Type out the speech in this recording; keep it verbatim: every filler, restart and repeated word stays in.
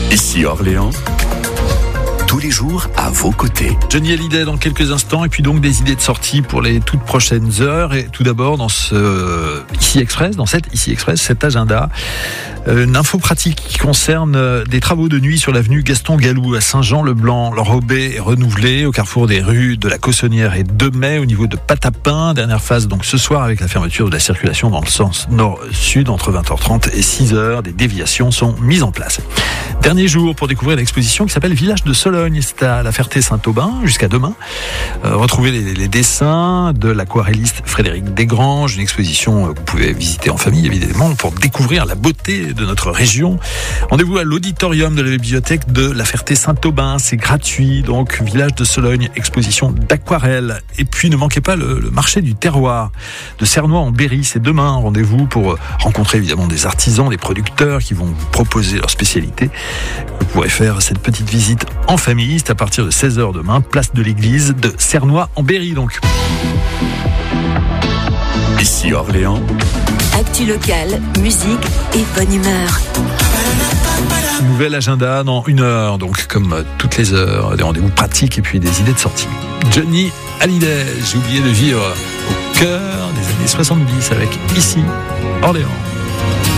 Ici Orléans, tous les jours à vos côtés. Johnny Hallyday dans quelques instants, et puis donc des idées de sortie pour les toutes prochaines heures. Et tout d'abord dans ce Ici Express, dans cet Ici Express, cet agenda, une info pratique qui concerne des travaux de nuit sur l'avenue Gaston Gallou à Saint-Jean-le-Blanc. L'enrobé est renouvelé au carrefour des rues de la Cossonnière et deux mai au niveau de Patapin. Dernière phase donc ce soir avec la fermeture de la circulation dans le sens nord-sud entre vingt heures trente et six heures. Des déviations sont mises en place. Dernier jour pour découvrir l'exposition qui s'appelle Village de Sologne. C'est à la Ferté-Saint-Aubin jusqu'à demain. Euh, retrouvez les, les dessins de l'aquarelliste Frédéric Desgranges. Une exposition que vous pouvez visiter en famille évidemment pour découvrir la beauté de notre région. Rendez-vous à l'auditorium de la bibliothèque de la Ferté-Saint-Aubin. C'est gratuit. Donc Village de Sologne, exposition d'aquarelle. Et puis ne manquez pas le, le marché du terroir de Cernois en Berry. C'est demain. Rendez-vous pour rencontrer évidemment des artisans, des producteurs qui vont vous proposer leurs spécialités. Vous pourrez faire cette petite visite en famille. C'est à partir de seize heures demain, place de l'église de Cernois en Berry donc. Ici Orléans. Actu locale, musique et bonne humeur. Nouvel agenda dans une heure, donc comme toutes les heures, des rendez-vous pratiques et puis des idées de sortie. Johnny Hallyday, j'ai oublié de vivre au cœur des années soixante-dix avec Ici Orléans.